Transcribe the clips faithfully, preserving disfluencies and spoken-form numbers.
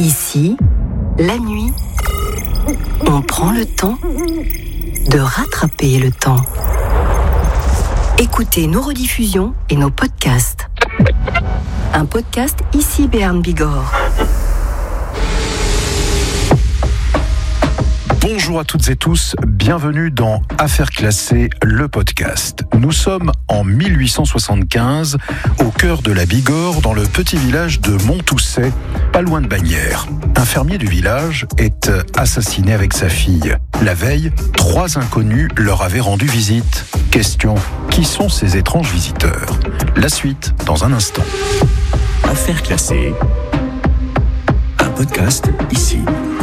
Ici, la nuit, on prend le temps de rattraper le temps. Écoutez nos rediffusions et nos podcasts. Un podcast Ici Béarn Bigorre. Bonjour à toutes et tous, bienvenue dans Affaires classées, le podcast. Nous sommes en mille huit cent soixante-quinze, au cœur de la Bigorre, dans le petit village de Montousset, pas loin de Bagnères. Un fermier du village est assassiné avec sa fille. La veille, trois inconnus leur avaient rendu visite. Question, qui sont ces étranges visiteurs ? La suite, dans un instant. Affaires classées, un podcast ici.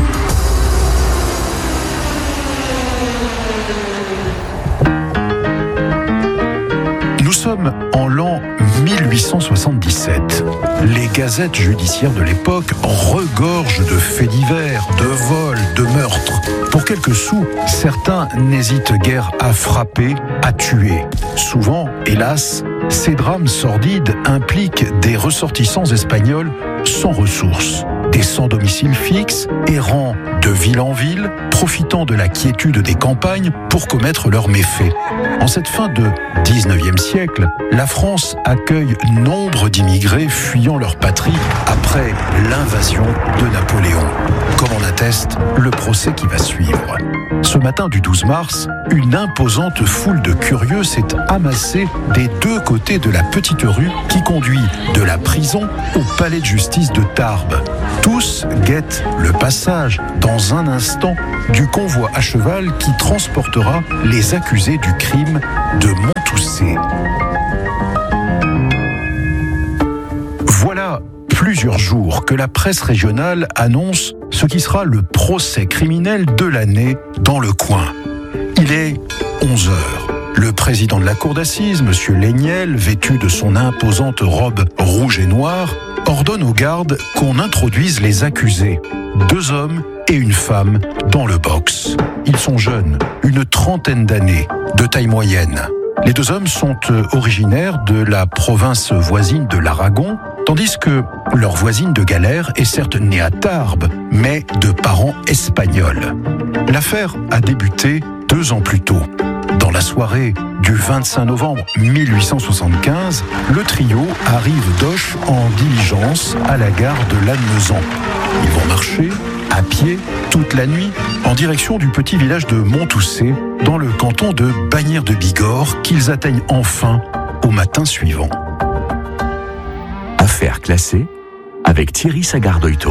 Nous sommes en l'an mille huit cent soixante-dix-sept. Les gazettes judiciaires de l'époque regorgent de faits divers, de vols, de meurtres. Pour quelques sous, certains n'hésitent guère à frapper, à tuer. Souvent, hélas, ces drames sordides impliquent des ressortissants espagnols sans ressources, des sans domicile fixe, errant de ville en ville, profitant de la quiétude des campagnes pour commettre leurs méfaits. En cette fin de dix-neuvième siècle, la France accueille nombre d'immigrés fuyant leur patrie après l'invasion de Napoléon, comme en atteste le procès qui va suivre. Ce matin du douze mars, une imposante foule de curieux s'est amassée des deux côtés de la petite rue qui conduit de la prison au palais de justice de Tarbes. Tous guettent le passage, dans un instant, du convoi à cheval qui transportera les accusés du crime de Montousset. Voilà plusieurs jours que la presse régionale annonce ce qui sera le procès criminel de l'année dans le coin. Il est onze heures. Le président de la cour d'assises, M. Léniel, vêtu de son imposante robe rouge et noire, ordonne aux gardes qu'on introduise les accusés, deux hommes et une femme, dans le box. Ils sont jeunes, une trentaine d'années, de taille moyenne. Les deux hommes sont originaires de la province voisine de l'Aragon, tandis que leur voisine de galère est certes née à Tarbes, mais de parents espagnols. L'affaire a débuté deux ans plus tôt. Dans la soirée du vingt-cinq novembre mille huit cent soixante-quinze, le trio arrive d'Auch en diligence à la gare de Lannemezan. Ils vont marcher à pied toute la nuit en direction du petit village de Montousset, dans le canton de Bagnères de Bigorre, qu'ils atteignent enfin au matin suivant. Affaires classées avec Thierry Sagardoito.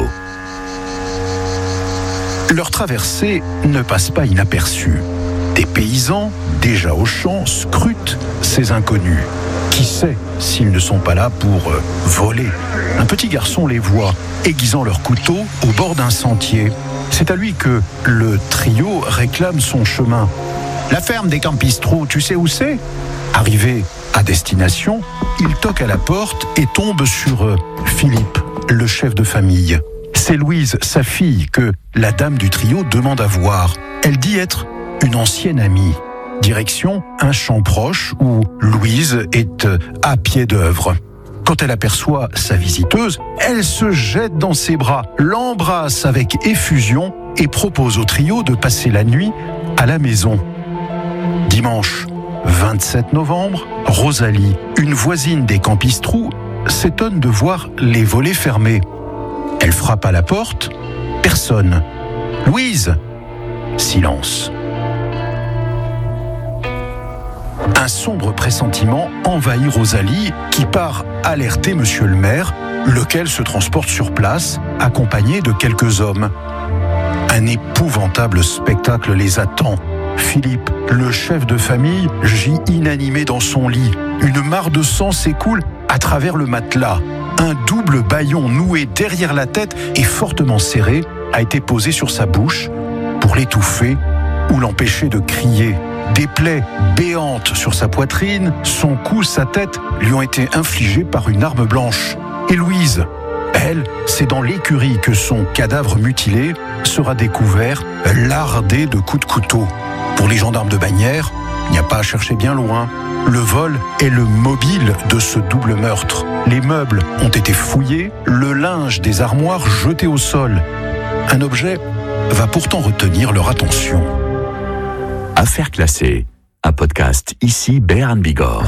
Leur traversée ne passe pas inaperçue. Des paysans, déjà au champ, scrutent ces inconnus. Qui sait s'ils ne sont pas là pour euh, voler ? Un petit garçon les voit, aiguisant leur couteau au bord d'un sentier. C'est à lui que le trio réclame son chemin. La ferme des Campistrous, tu sais où c'est ? Arrivé à destination, il toque à la porte et tombe sur euh, Philippe, le chef de famille. C'est Louise, sa fille, que la dame du trio demande à voir. Elle dit être une ancienne amie. Direction un champ proche où Louise est à pied d'œuvre. Quand elle aperçoit sa visiteuse, elle se jette dans ses bras, l'embrasse avec effusion et propose au trio de passer la nuit à la maison. Dimanche vingt-sept novembre, Rosalie, une voisine des Campistrous, s'étonne de voir les volets fermés. Elle frappe à la porte, personne. Louise, silence. Un sombre pressentiment envahit Rosalie qui part alerter monsieur le maire, lequel se transporte sur place, accompagné de quelques hommes. Un épouvantable spectacle les attend. Philippe, le chef de famille, gît inanimé dans son lit. Une mare de sang s'écoule à travers le matelas. Un double bâillon noué derrière la tête et fortement serré a été posé sur sa bouche pour l'étouffer ou l'empêcher de crier. Des plaies béantes sur sa poitrine, son cou, sa tête lui ont été infligées par une arme blanche. Et Louise, elle, c'est dans l'écurie que son cadavre mutilé sera découvert, lardé de coups de couteau. Pour les gendarmes de Bagnères, il n'y a pas à chercher bien loin. Le vol est le mobile de ce double meurtre. Les meubles ont été fouillés, le linge des armoires jeté au sol. Un objet va pourtant retenir leur attention. Affaires classées, un podcast ici Béarn Bigorre.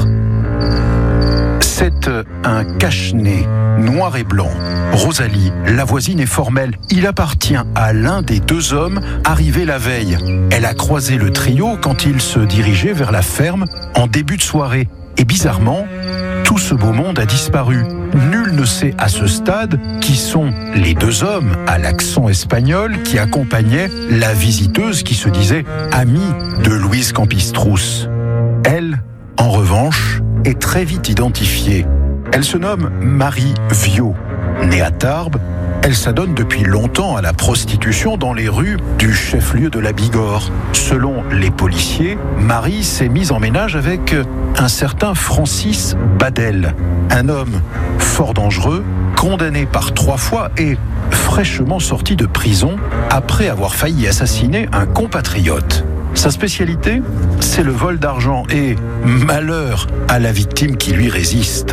C'est un cache-nez noir et blanc. Rosalie, la voisine, est formelle. Il appartient à l'un des deux hommes arrivés la veille. Elle a croisé le trio quand ils se dirigeaient vers la ferme en début de soirée. Et bizarrement, tout ce beau monde a disparu. Nul ne sait à ce stade qui sont les deux hommes à l'accent espagnol qui accompagnaient la visiteuse qui se disait amie de Louise Campistrous. Elle, en revanche, est très vite identifiée. Elle se nomme Marie Viau. Née à Tarbes, elle s'adonne depuis longtemps à la prostitution dans les rues du chef-lieu de la Bigorre. Selon les policiers, Marie s'est mise en ménage avec un certain Francis Badel, un homme fort dangereux, condamné par trois fois et fraîchement sorti de prison après avoir failli assassiner un compatriote. Sa spécialité, c'est le vol d'argent et malheur à la victime qui lui résiste.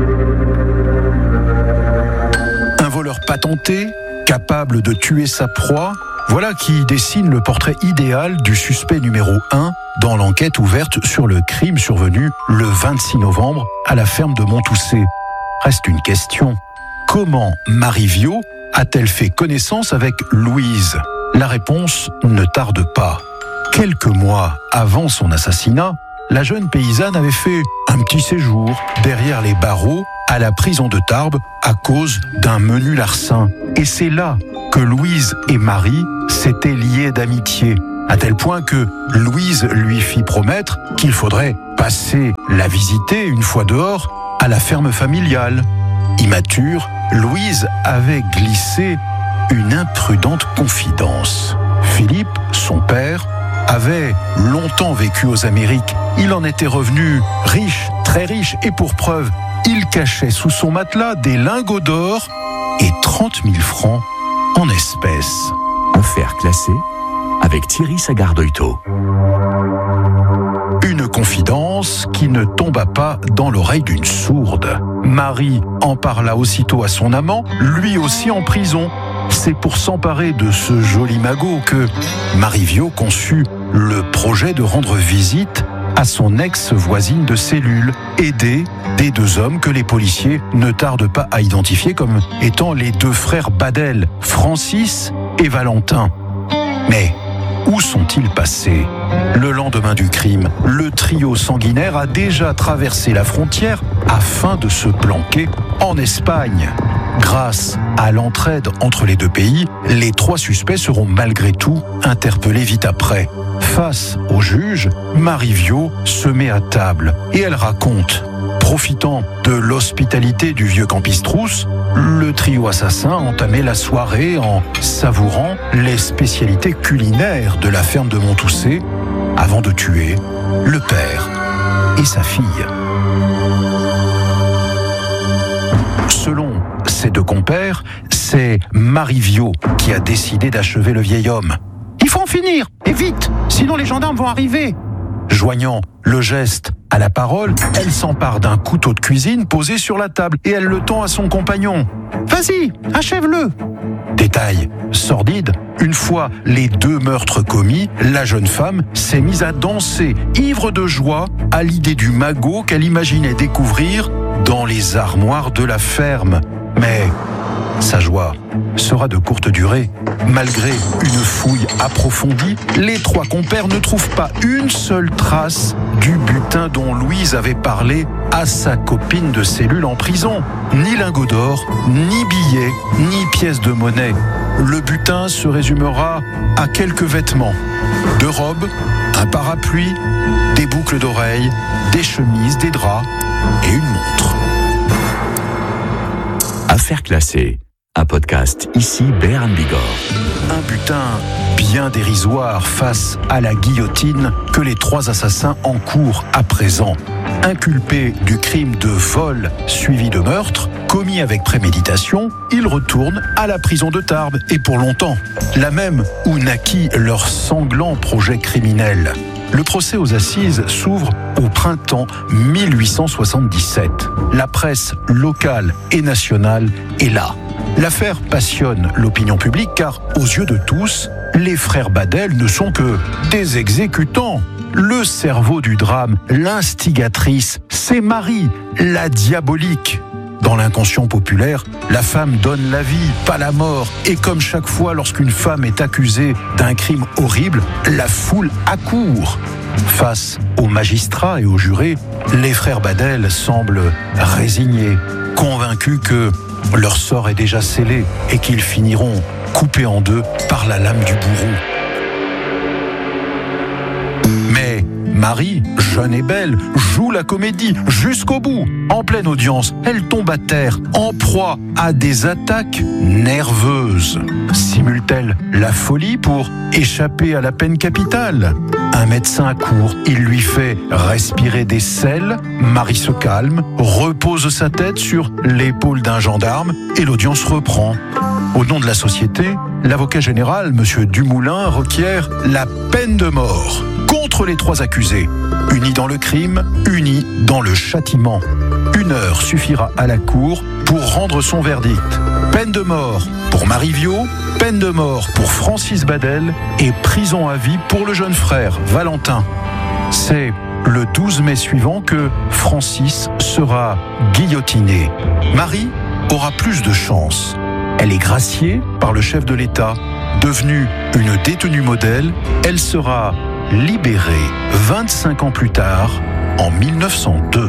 Un voleur patenté, capable de tuer sa proie, voilà qui dessine le portrait idéal du suspect numéro un dans l'enquête ouverte sur le crime survenu le vingt-six novembre à la ferme de Montoussé. Reste une question. Comment Marie Viau a-t-elle fait connaissance avec Louise ? La réponse ne tarde pas. Quelques mois avant son assassinat, la jeune paysanne avait fait un petit séjour derrière les barreaux à la prison de Tarbes à cause d'un menu larcin. Et c'est là que Louise et Marie s'étaient liées d'amitié, à tel point que Louise lui fit promettre qu'il faudrait passer la visiter une fois dehors à la ferme familiale. Immature, Louise avait glissé une imprudente confidence. Philippe, son père, avait longtemps vécu aux Amériques. Il en était revenu riche, très riche, et pour preuve, il cachait sous son matelas des lingots d'or et trente mille francs en espèces. Affaires classées avec Thierry Sagardoito. Une confidence qui ne tomba pas dans l'oreille d'une sourde. Marie en parla aussitôt à son amant, lui aussi en prison. C'est pour s'emparer de ce joli magot que Marie Viau conçut le projet de rendre visite à son ex-voisine de cellule, aidée des deux hommes que les policiers ne tardent pas à identifier comme étant les deux frères Badel, Francis et Valentin. Mais où sont-ils passés ? Le lendemain du crime, le trio sanguinaire a déjà traversé la frontière afin de se planquer en Espagne. Grâce à l'entraide entre les deux pays, les trois suspects seront malgré tout interpellés vite après. Face au juge, Marie Viau se met à table et elle raconte. Profitant de l'hospitalité du vieux Campistrous, le trio assassin entamait la soirée en savourant les spécialités culinaires de la ferme de Montoussé avant de tuer le père et sa fille. Selon ses deux compères, c'est Marie Viau qui a décidé d'achever le vieil homme. « Il faut en finir, et vite, sinon les gendarmes vont arriver !» Joignant le geste à la parole, elle s'empare d'un couteau de cuisine posé sur la table et elle le tend à son compagnon. « Vas-y, achève-le !» Détail sordide, une fois les deux meurtres commis, la jeune femme s'est mise à danser, ivre de joie, à l'idée du magot qu'elle imaginait découvrir dans les armoires de la ferme. Mais sa joie sera de courte durée. Malgré une fouille approfondie, les trois compères ne trouvent pas une seule trace du butin dont Louise avait parlé à sa copine de cellule en prison. Ni lingots d'or, ni billets, ni pièces de monnaie. Le butin se résumera à quelques vêtements. Deux robes, un parapluie, des boucles d'oreilles, des chemises, des draps et une montre. Affaires classées, un podcast ici Béarn Bigorre. Un butin bien dérisoire face à la guillotine que les trois assassins encourent à présent. Inculpés du crime de vol suivi de meurtre, commis avec préméditation, ils retournent à la prison de Tarbes et pour longtemps, la même où naquit leur sanglant projet criminel. Le procès aux assises s'ouvre au printemps mille huit cent soixante-dix-sept. La presse locale et nationale est là. L'affaire passionne l'opinion publique car, aux yeux de tous, les frères Badel ne sont que des exécutants. Le cerveau du drame, l'instigatrice, c'est Marie, la diabolique. Dans l'inconscient populaire, la femme donne la vie, pas la mort. Et comme chaque fois lorsqu'une femme est accusée d'un crime horrible, la foule accourt. Face aux magistrats et aux jurés, les frères Badel semblent résignés, convaincus que leur sort est déjà scellé et qu'ils finiront coupés en deux par la lame du bourreau. Mais Marie, jeune et belle, joue la comédie jusqu'au bout. En pleine audience, elle tombe à terre, en proie à des attaques nerveuses. Simule-t-elle la folie pour échapper à la peine capitale ? Un médecin accourt, il lui fait respirer des sels, Marie se calme, repose sa tête sur l'épaule d'un gendarme et l'audience reprend. Au nom de la société, l'avocat général, M. Dumoulin, requiert la peine de mort contre les trois accusés, unis dans le crime, unis dans le châtiment. Une heure suffira à la cour pour rendre son verdict. Peine de mort pour Marie Viau, peine de mort pour Francis Badel et prison à vie pour le jeune frère Valentin. C'est le douze mai suivant que Francis sera guillotiné. Marie aura plus de chance. Elle est graciée par le chef de l'État. Devenue une détenue modèle, elle sera libérée vingt-cinq ans plus tard, en mille neuf cent deux.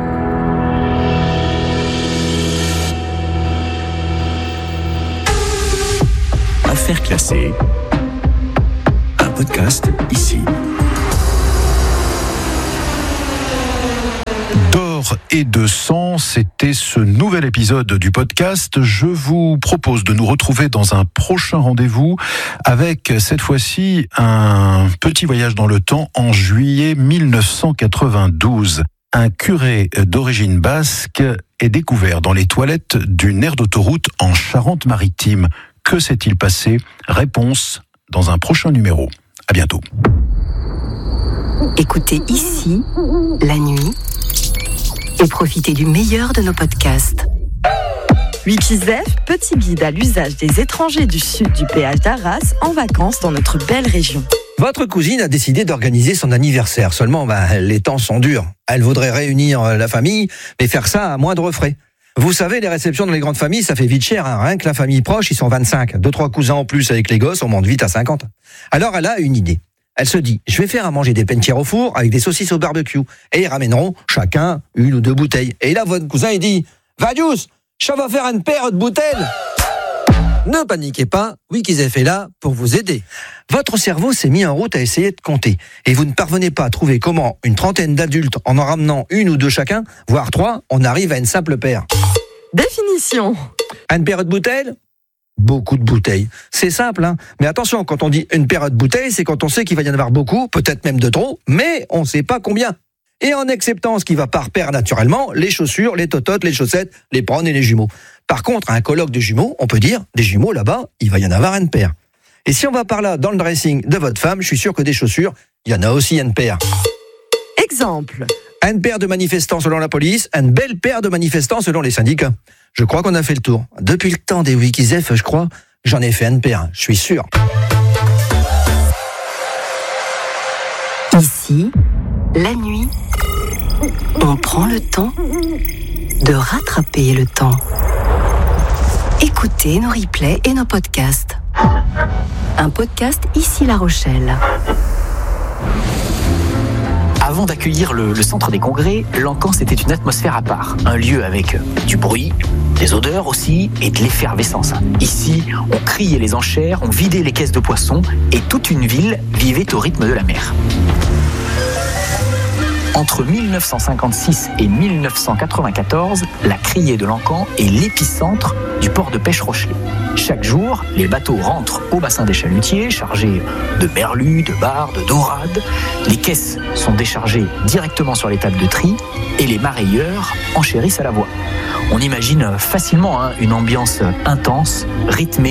Affaires classées. Un podcast ici. D'or et de sang, c'était ce nouvel épisode du podcast. Je vous propose de nous retrouver dans un prochain rendez-vous avec cette fois-ci un petit voyage dans le temps en juillet mille neuf cent quatre-vingt-douze. Un curé d'origine basque est découvert dans les toilettes d'une aire d'autoroute en Charente-Maritime. Que s'est-il passé ? Réponse dans un prochain numéro. À bientôt. Écoutez ici, la nuit, et profitez du meilleur de nos podcasts. Wikizef, petit guide à l'usage des étrangers du sud du péage d'Arras en vacances dans notre belle région. Votre cousine a décidé d'organiser son anniversaire. Seulement, bah, les temps sont durs. Elle voudrait réunir la famille, mais faire ça à moindre frais. Vous savez, les réceptions dans les grandes familles, ça fait vite cher. Hein. Rien que la famille proche, ils sont vingt-cinq. Deux, trois cousins en plus avec les gosses, on monte vite à cinquante. Alors, elle a une idée. Elle se dit, je vais faire à manger des pentières au four avec des saucisses au barbecue. Et ils ramèneront chacun une ou deux bouteilles. Et là, votre cousin, il dit, Vadius, ça va faire une paire de bouteilles. Ne paniquez pas, Wikizef est là pour vous aider. Votre cerveau s'est mis en route à essayer de compter. Et vous ne parvenez pas à trouver comment une trentaine d'adultes, en en ramenant une ou deux chacun, voire trois, on arrive à une simple paire. Définition. Une paire de bouteilles ? Beaucoup de bouteilles. C'est simple, hein. Mais attention, quand on dit une paire de bouteilles, c'est quand on sait qu'il va y en avoir beaucoup, peut-être même de trop, mais on ne sait pas combien. Et en acceptant ce qui va par paire naturellement, les chaussures, les tototes, les chaussettes, les prônes et les jumeaux. Par contre, à un colloque de jumeaux, on peut dire, des jumeaux là-bas, il va y en avoir une paire. Et si on va par là dans le dressing de votre femme, je suis sûr que des chaussures, il y en a aussi une paire. Exemple. Une paire de manifestants selon la police, une belle paire de manifestants selon les syndicats. Je crois qu'on a fait le tour. Depuis le temps des Wikizef, je crois, j'en ai fait une paire, je suis sûr. Ici, la nuit, on prend le temps de rattraper le temps. Écoutez nos replays et nos podcasts. Un podcast Ici La Rochelle. Avant d'accueillir le, le centre des congrès, l'Encan c'était une atmosphère à part. Un lieu avec du bruit, des odeurs aussi et de l'effervescence. Ici, on criait les enchères, on vidait les caisses de poissons et toute une ville vivait au rythme de la mer. Entre mille neuf cent cinquante-six et mille neuf cent quatre-vingt-quatorze, la criée de l'Encan est l'épicentre du port de pêche Rochelet. Chaque jour, les bateaux rentrent au bassin des chalutiers, chargés de merlus, de barres, de dorades. Les caisses sont déchargées directement sur les tables de tri et les marailleurs enchérissent à la voie. On imagine facilement hein, une ambiance intense, rythmée,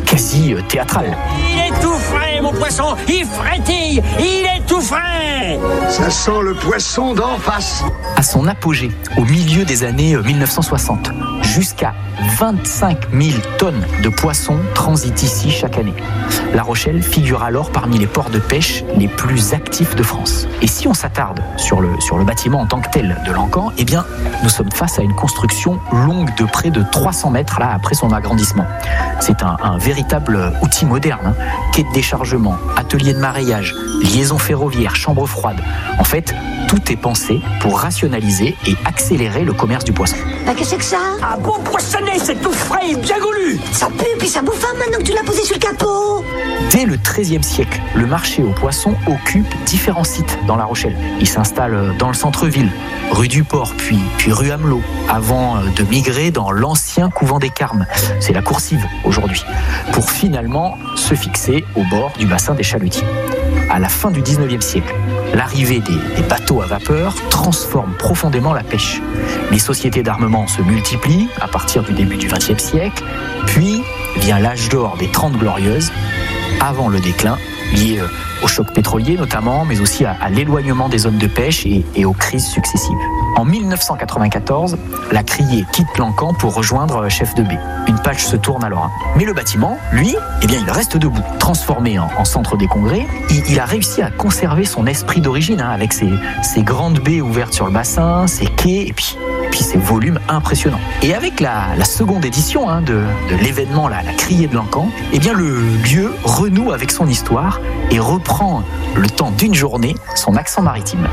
quasi théâtrale. Il est tout frais, mon poisson. Il frétille. Il est tout frais. Ça sent le poisson d'en face. À son apogée, au milieu des années mille neuf cent soixante, jusqu'à vingt-cinq mille tonnes de poissons transitent ici chaque année. La Rochelle figure alors parmi les ports de pêche les plus actifs de France. Et si on s'attarde sur le, sur le bâtiment en tant que tel de l'Ancan, eh bien, nous sommes face à une construction longue de près de trois cents mètres là, après son agrandissement. C'est un, un véritable outil moderne. Hein. Quai de déchargement, atelier de maraillage, liaison ferroviaire, chambre froide. En fait, tout est pensé pour rationaliser et accélérer le commerce du poisson. Bah, qu'est-ce que c'est que ça? Un bon poissonnet, c'est tout frais et bien goulu. Ça pue, puis ça bouffe maintenant que tu l'as posé sur le capot. Dès le treizième siècle, le marché aux poissons occupe différents sites dans La Rochelle. Il s'installe dans le centre-ville, rue du Port, puis, puis rue Amelot, avant de migrer dans l'ancien couvent des Carmes. C'est la Coursive aujourd'hui, pour finalement se fixer au bord du bassin des Chalutiers. À la fin du dix-neuvième siècle, l'arrivée des, des bateaux à vapeur transforme profondément la pêche. Les sociétés d'armement se multiplient à partir du début du vingtième siècle, puis vient l'âge d'or des Trente Glorieuses, avant le déclin, lié au choc pétrolier notamment, mais aussi à, à l'éloignement des zones de pêche et, et aux crises successives. En mille neuf cent quatre-vingt-quatorze, la criée quitte l'Ancan pour rejoindre Chef de Baie. Une page se tourne alors. Mais le bâtiment, lui, eh bien, il reste debout. Transformé en, en centre des congrès, il, il a réussi à conserver son esprit d'origine, hein, avec ses, ses grandes baies ouvertes sur le bassin, ses quais, et puis, et puis ses volumes impressionnants. Et avec la, la seconde édition hein, de, de l'événement, la, la criée de l'Ancan, eh bien, le lieu renoue avec son histoire et reprend le temps d'une journée son accent maritime.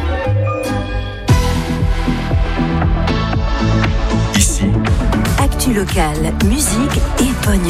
Ici, Actu locale, musique et pognon.